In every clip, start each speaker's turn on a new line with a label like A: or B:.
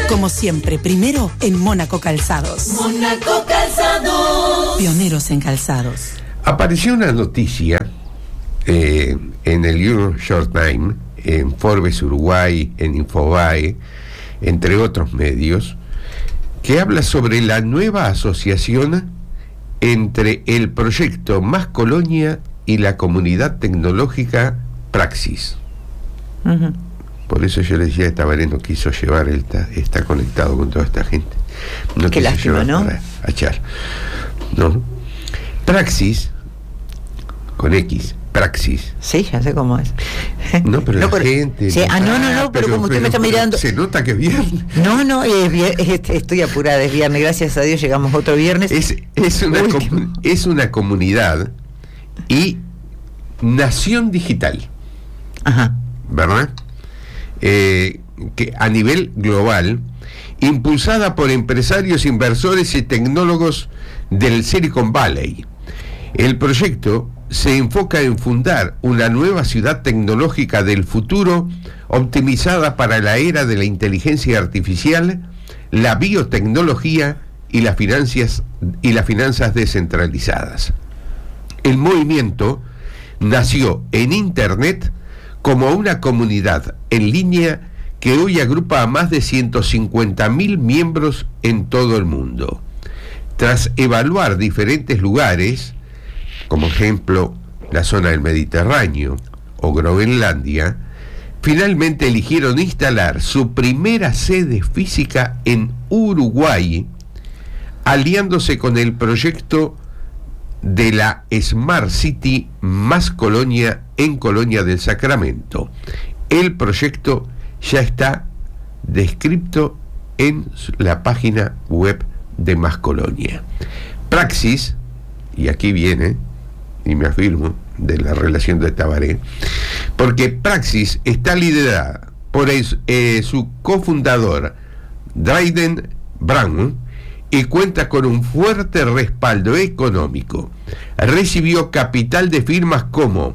A: Como siempre, primero en Mónaco Calzados.
B: Mónaco Calzados.
A: Pioneros en calzados.
C: Apareció una noticia en el New York Times, en Forbes Uruguay, en Infobae, entre otros medios, que habla sobre la nueva asociación entre el proyecto Más Colonia y la comunidad tecnológica Praxis.
A: Uh-huh.
C: Por eso yo le decía, Tabaré no quiso llevar, él está conectado con toda esta gente. No
A: Qué lástima, ¿no?
C: A Char. No. Praxis, con X, Praxis.
A: Sí, ya sé cómo es.
C: No, pero
A: no,
C: la gente...
A: Sí, no, pero como usted me está mirando...
C: Se nota que es viernes.
A: No, estoy apurada, es viernes, gracias a Dios llegamos otro viernes.
C: Es una comunidad y nación digital.
A: Ajá.
C: ¿Verdad? Que a nivel global, impulsada por empresarios, inversores y tecnólogos del Silicon Valley. El proyecto se enfoca en fundar una nueva ciudad tecnológica del futuro, optimizada para la era de la inteligencia artificial, la biotecnología y las finanzas descentralizadas. El movimiento nació en Internet como una comunidad en línea que hoy agrupa a más de 150.000 miembros en todo el mundo. Tras evaluar diferentes lugares, como ejemplo la zona del Mediterráneo o Groenlandia, finalmente eligieron instalar su primera sede física en Uruguay, aliándose con el proyecto de la Smart City Más Colonia en Colonia del Sacramento. El proyecto ya está descrito en la página web de Más Colonia. Praxis, y aquí viene, y me afirmo, de la relación de Tabaré, porque Praxis está liderada por su cofundador, Dryden Brown, y cuenta con un fuerte respaldo económico. Recibió capital de firmas como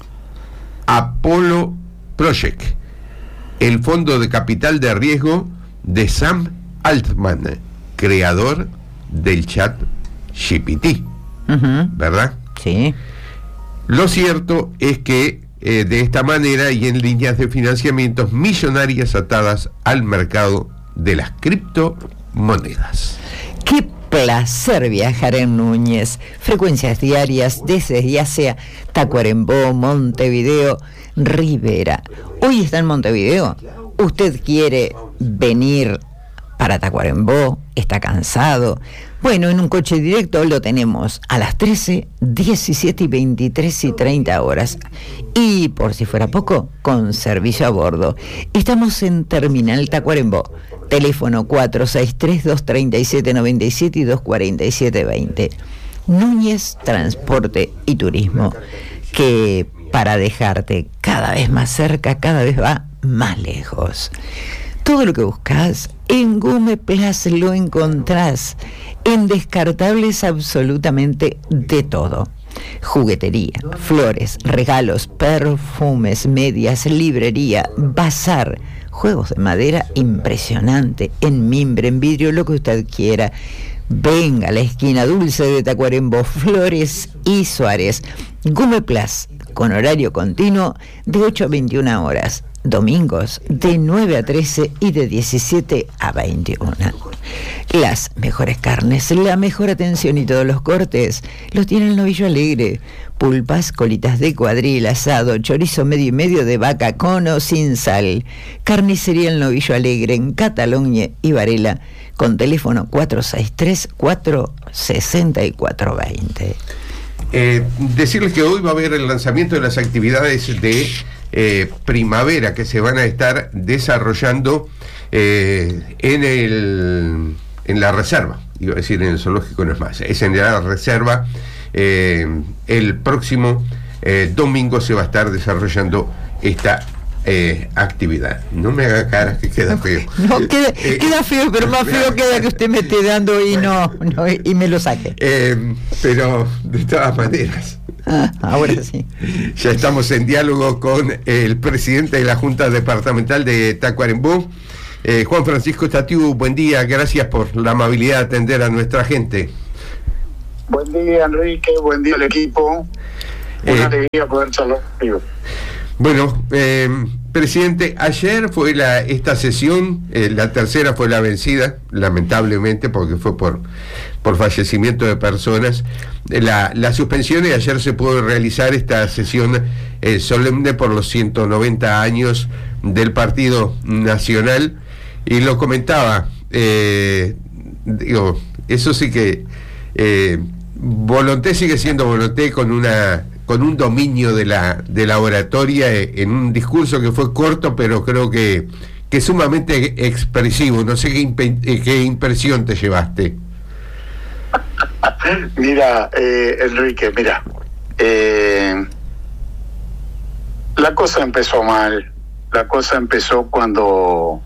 C: Apollo Project, el fondo de capital de riesgo de Sam Altman, creador del chat GPT.
A: Uh-huh.
C: ¿Verdad?
A: Sí.
C: Lo cierto es que de esta manera y en líneas de financiamientos millonarias atadas al mercado de las criptomonedas.
A: Qué placer viajar en Núñez. Frecuencias diarias desde ya sea Tacuarembó, Montevideo, Rivera. Hoy está en Montevideo. ¿Usted quiere venir para Tacuarembó? ¿Está cansado? Bueno, en un coche directo lo tenemos a las 13, 17 y 23 y 30 horas. Y por si fuera poco, con servicio a bordo. Estamos en Terminal Tacuarembó. Teléfono 463-237-97 y 247-20. Núñez Transporte y Turismo, que para dejarte cada vez más cerca, cada vez va más lejos. Todo lo que buscas en Gume Plus lo encontrás. En Descartables absolutamente de todo. Juguetería, flores, regalos, perfumes, medias, librería, bazar, juegos de madera impresionante, en mimbre, en vidrio, lo que usted quiera. Venga a la esquina dulce de Tacuarembó, Flores y Suárez. Gume Plus, con horario continuo de 8 a 21 horas. Domingos de 9 a 13 y de 17 a 21. Las mejores carnes, la mejor atención y todos los cortes los tiene el Novillo Alegre. Pulpas, colitas de cuadril, asado, chorizo medio y medio de vaca con o sin sal. Carnicería El Novillo Alegre en Cataluña y Varela, con teléfono 463-464-20.
C: Decirles que hoy va a haber el lanzamiento de las actividades de primavera que se van a estar desarrollando en la reserva. Iba a decir en el zoológico, no es más, es en la reserva. El próximo domingo se va a estar desarrollando esta actividad. No me haga caras que queda feo.
A: No, queda feo, pero más feo queda que usted me esté dando y y me lo saque.
C: Pero de todas maneras,
A: ahora sí.
C: Ya estamos en diálogo con el presidente de la Junta Departamental de Tacuarembó, Juan Francisco Estatiu, buen día, gracias por la amabilidad de atender a nuestra gente.
D: Buen día, Enrique, buen día al equipo. Una alegría poder charlar contigo.
C: Bueno, presidente, ayer fue esta sesión, la tercera fue la vencida, lamentablemente, porque fue por fallecimiento de personas. La suspensión, y ayer se pudo realizar esta sesión solemne por los 190 años del Partido Nacional, y lo comentaba, eso sí que Volonté sigue siendo Volonté con un dominio de la oratoria, en un discurso que fue corto, pero creo que sumamente expresivo. No sé qué impresión te llevaste.
D: Mira, Enrique, la cosa empezó mal. La cosa empezó cuando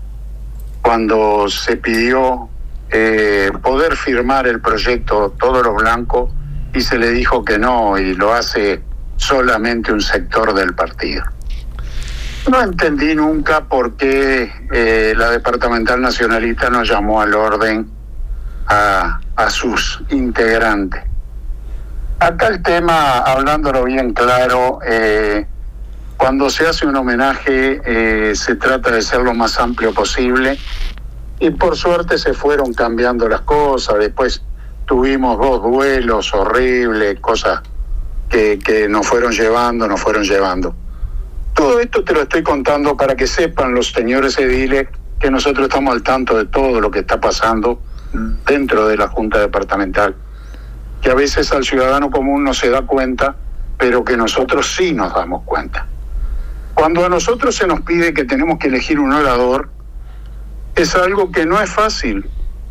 D: se pidió poder firmar el proyecto Todos los Blancos, y se le dijo que no, y lo hace solamente un sector del partido. No entendí nunca por qué la departamental nacionalista nos llamó al orden a sus integrantes. Acá el tema, hablándolo bien claro, cuando se hace un homenaje se trata de ser lo más amplio posible, y por suerte se fueron cambiando las cosas. Después tuvimos 2 duelos horribles, cosas que nos fueron llevando. Todo esto te lo estoy contando para que sepan los señores ediles que nosotros estamos al tanto de todo lo que está pasando dentro de la Junta Departamental, que a veces al ciudadano común no se da cuenta, pero que nosotros sí nos damos cuenta. Cuando a nosotros se nos pide que tenemos que elegir un orador, es algo que no es fácil,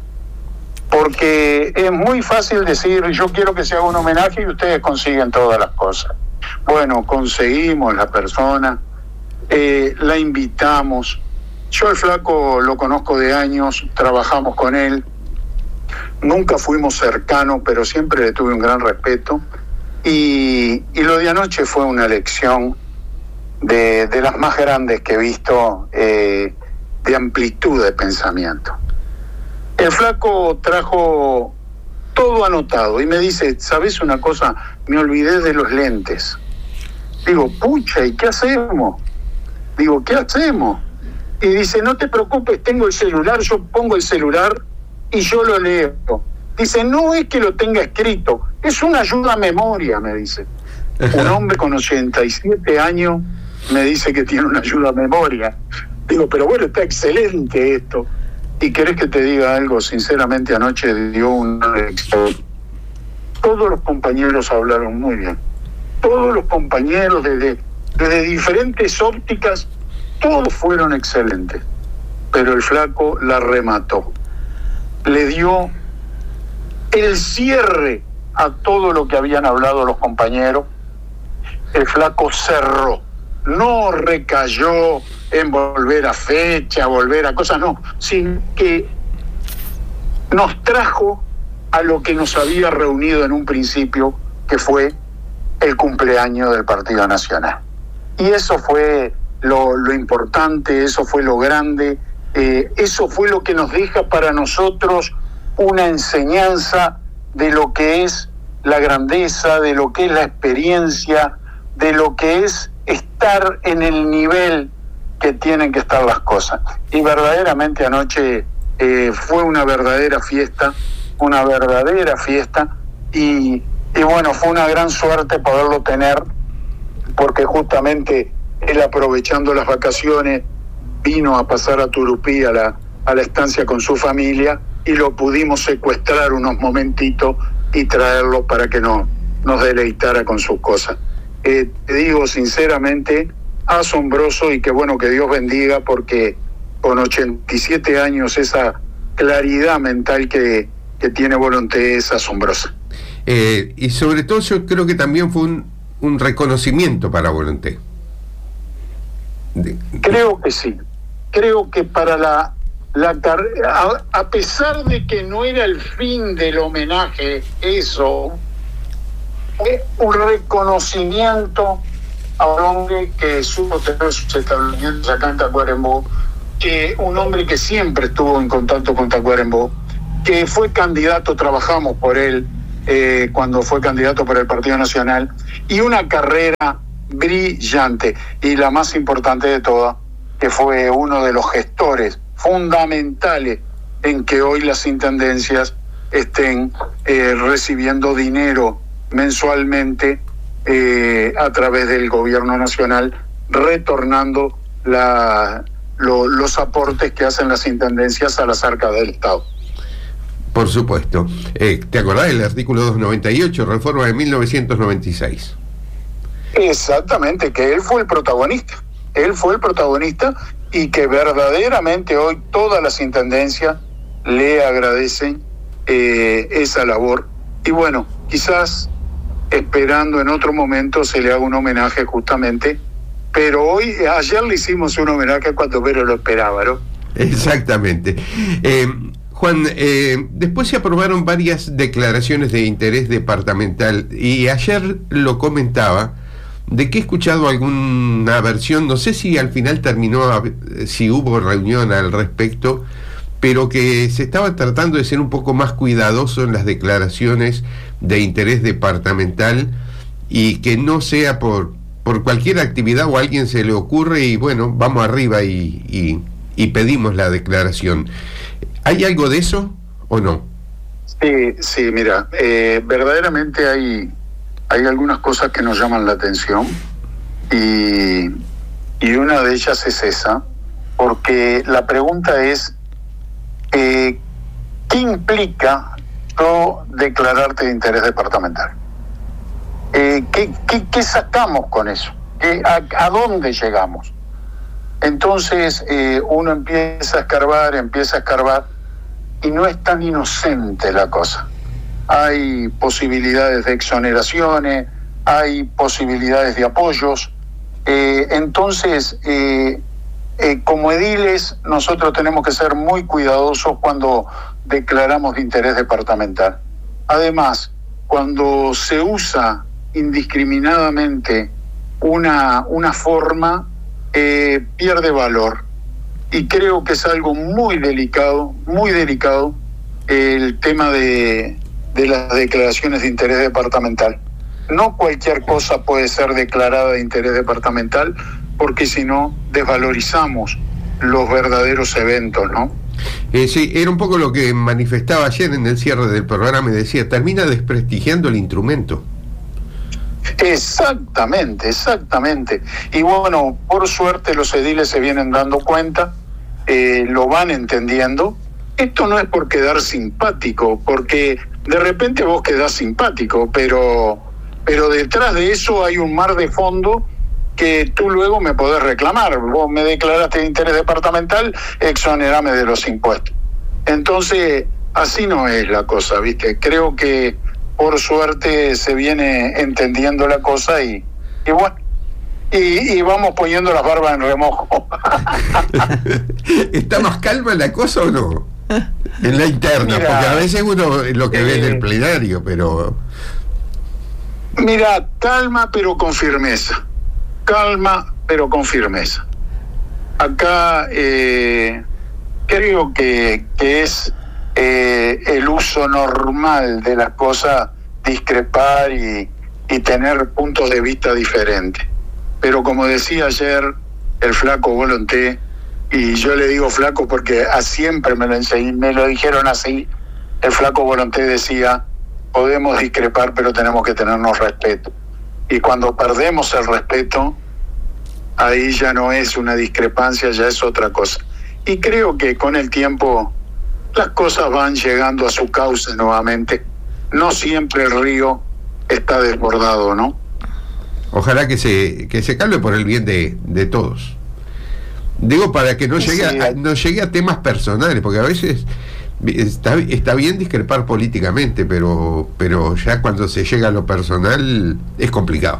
D: porque es muy fácil decir: yo quiero que se haga un homenaje y ustedes consiguen todas las cosas. Bueno, conseguimos la persona, la invitamos. Yo al flaco lo conozco de años, trabajamos con él, nunca fuimos cercanos, pero siempre le tuve un gran respeto, y lo de anoche fue una lección de las más grandes que he visto, de amplitud de pensamiento. El flaco trajo todo anotado y me dice: ¿sabes una cosa? Me olvidé de los lentes. Digo: pucha, ¿y qué hacemos? Digo: ¿qué hacemos? Y dice: no te preocupes, tengo el celular, yo pongo el celular y yo lo leo. Dice: no es que lo tenga escrito, es una ayuda a memoria, me dice. Un hombre con 87 años me dice que tiene una ayuda a memoria. Digo: pero bueno, está excelente esto. ¿Y querés que te diga algo? Sinceramente, anoche dio una lección. Todos los compañeros hablaron muy bien. Todos los compañeros, desde diferentes ópticas, todos fueron excelentes. Pero el flaco la remató. Le dio el cierre a todo lo que habían hablado los compañeros. El flaco cerró. No recayó en volver a fecha, volver a cosas, no, sino que nos trajo a lo que nos había reunido en un principio, que fue el cumpleaños del Partido Nacional. Y eso fue lo importante, eso fue lo grande, eso fue lo que nos deja para nosotros una enseñanza de lo que es la grandeza, de lo que es la experiencia, de lo que es estar en el nivel que tienen que estar las cosas. Y verdaderamente anoche fue una verdadera fiesta, y bueno, fue una gran suerte poderlo tener, porque justamente él, aprovechando las vacaciones, vino a pasar a Turupí, a la estancia con su familia, y lo pudimos secuestrar unos momentitos y traerlo para que nos deleitara con sus cosas. Te digo sinceramente, asombroso, y que bueno, que Dios bendiga, porque con 87 años esa claridad mental que tiene Volonté es asombrosa.
C: Y sobre todo yo creo que también fue un reconocimiento para Volonté.
D: Creo que sí. Creo que para la carrera, a pesar de que no era el fin del homenaje, eso fue un reconocimiento a un hombre que supo tener sus establecimientos acá en Tacuarembó, que un hombre que siempre estuvo en contacto con Tacuarembó, que fue candidato, trabajamos por él cuando fue candidato por el Partido Nacional, y una carrera brillante, y la más importante de todas, que fue uno de los gestores fundamentales en que hoy las intendencias estén recibiendo dinero mensualmente a través del gobierno nacional, retornando los aportes que hacen las intendencias a las arcas del Estado.
C: Por supuesto. ¿Te acordás del artículo 298, reforma de 1996?
D: Exactamente, que él fue el protagonista. Él fue el protagonista, y que verdaderamente hoy todas las intendencias le agradecen esa labor. Y bueno, quizás esperando en otro momento se le haga un homenaje justamente, pero ayer le hicimos un homenaje cuando Vero lo esperaba, ¿no?
C: Exactamente. Juan, después se aprobaron varias declaraciones de interés departamental, y ayer lo comentaba, de que he escuchado alguna versión, no sé si al final terminó, si hubo reunión al respecto, pero que se estaba tratando de ser un poco más cuidadoso en las declaraciones de interés departamental, y que no sea por cualquier actividad o a alguien se le ocurre y bueno, vamos arriba y pedimos la declaración. ¿Hay algo de eso o no?
D: Sí, mira, verdaderamente hay algunas cosas que nos llaman la atención, y una de ellas es esa, porque la pregunta es, ¿qué implica yo declararte de interés departamental? ¿Qué sacamos con eso? ¿A dónde llegamos? Entonces uno empieza a escarbar, y no es tan inocente la cosa. Hay posibilidades de exoneraciones, hay posibilidades de apoyos. Entonces, como ediles, nosotros tenemos que ser muy cuidadosos cuando declaramos de interés departamental. Además, cuando se usa indiscriminadamente una forma, pierde valor. Y creo que es algo muy delicado el tema de las declaraciones de interés departamental. No cualquier cosa puede ser declarada de interés departamental, porque si no desvalorizamos los verdaderos eventos, ¿no?
C: Sí, era un poco lo que manifestaba ayer en el cierre del programa, me decía, termina desprestigiando el instrumento.
D: Exactamente. Y bueno, por suerte los ediles se vienen dando cuenta, lo van entendiendo. Esto no es por quedar simpático, porque de repente vos quedás simpático, pero detrás de eso hay un mar de fondo que tú luego me podés reclamar. Vos me declaraste de interés departamental, exonerame de los impuestos. Entonces, así no es la cosa, ¿viste? Creo que por suerte se viene entendiendo la cosa, y bueno, y vamos poniendo las barbas en remojo.
C: ¿Está más calma la cosa o no? En la interna, mira, porque a veces uno lo que ve en el plenario, pero...
D: Mira, calma pero con firmeza. Acá creo que es el uso normal de las cosas, discrepar y tener puntos de vista diferentes. Pero como decía ayer el flaco Volonté, y yo le digo flaco porque siempre me lo dijeron así, el flaco Volonté decía, podemos discrepar pero tenemos que tenernos respeto. Y cuando perdemos el respeto, ahí ya no es una discrepancia, ya es otra cosa. Y creo que con el tiempo las cosas van llegando a su cauce nuevamente. No siempre el río está desbordado, ¿no?
C: Ojalá que se calme por el bien de todos. Digo, para que no llegue a temas personales, porque a veces está bien discrepar políticamente, pero ya cuando se llega a lo personal es complicado.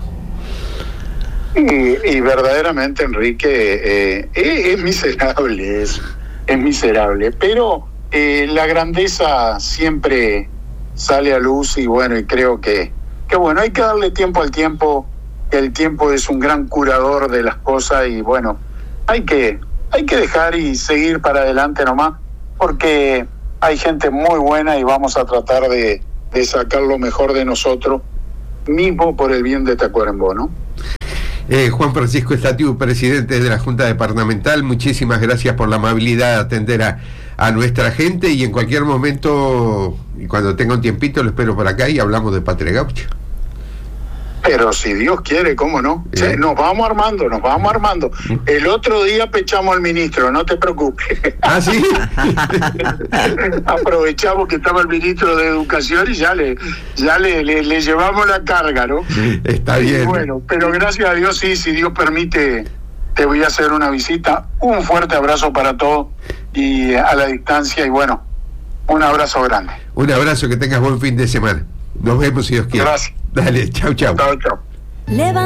D: Y verdaderamente, Enrique, es miserable eso, es miserable, pero la grandeza siempre sale a luz, y bueno, y creo que bueno, hay que darle tiempo al tiempo. El tiempo es un gran curador de las cosas, y bueno, hay que hay que dejar y seguir para adelante nomás, porque hay gente muy buena y vamos a tratar de sacar lo mejor de nosotros, mismo por el bien de Tacuarembó, ¿no?
C: Juan Francisco Estatiu, presidente de la Junta Departamental, muchísimas gracias por la amabilidad de atender a nuestra gente, y en cualquier momento, y cuando tenga un tiempito, lo espero por acá y hablamos de Patria Gaucha.
D: Pero si Dios quiere, ¿cómo no? Sí, nos vamos armando. El otro día pechamos al ministro, no te preocupes.
C: ¿Ah, sí?
D: Aprovechamos que estaba el ministro de Educación y ya le llevamos la carga, ¿no?
C: Está bien.
D: Bueno, pero gracias a Dios, sí, si Dios permite, te voy a hacer una visita. Un fuerte abrazo para todos y a la distancia, y bueno, un abrazo grande.
C: Un abrazo, que tengas buen fin de semana. Nos vemos si Dios quiere.
D: Gracias.
C: Dale, chau.
D: Chao.